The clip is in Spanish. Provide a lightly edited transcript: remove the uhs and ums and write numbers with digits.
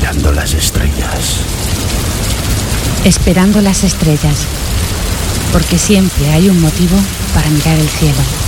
Mirando las estrellas. Esperando las estrellas, porque siempre hay un motivo para mirar el cielo.